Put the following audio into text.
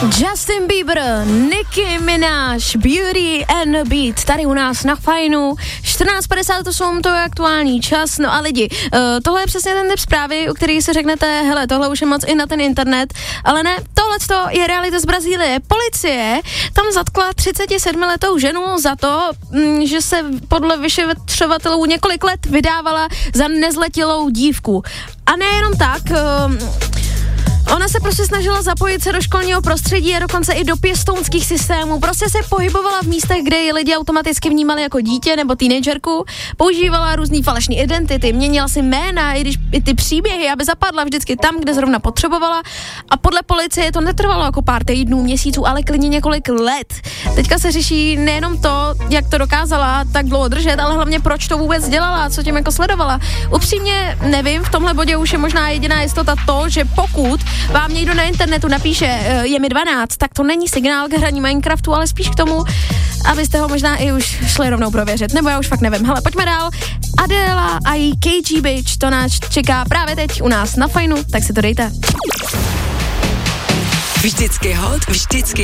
Justin Bieber, Nicki Minaj, Beauty and the Beat, tady u nás na Fajnu, 14:58, to je aktuální čas, no a lidi, tohle je přesně ten typ zprávy, u kterých si řeknete, hele, tohle už je moc i na ten internet, ale ne, tohleto je realita z Brazílie. Policie tam zatkla 37letou ženu za to, že se podle vyšetřovatelů několik let vydávala za nezletilou dívku. A nejenom tak, ona se prostě snažila zapojit se do školního prostředí a dokonce i do pěstounských systémů. Prostě se pohybovala v místech, kde ji lidi automaticky vnímali jako dítě nebo teenagerku. Používala různý falešné identity, měnila si jména, i ty příběhy, aby zapadla vždycky tam, kde zrovna potřebovala. A podle policie to netrvalo jako pár týdnů, měsíců, ale klidně několik let. Teďka se řeší nejenom to, jak to dokázala tak dlouho držet, ale hlavně proč to vůbec dělala, co tím jako sledovala. Upřímně nevím, v tomhle bodě už je možná jediná jistota to, že pokud vám někdo na internetu napíše je mi 12, tak to není signál k hraní Minecraftu, ale spíš k tomu, abyste ho možná i už šli rovnou prověřit, nebo já už fakt nevím. Hele, pojďme dál. Adela a její KG Bitch, to nás čeká právě teď u nás na Fajnu, tak si to dejte. Vždycky hot, vždycky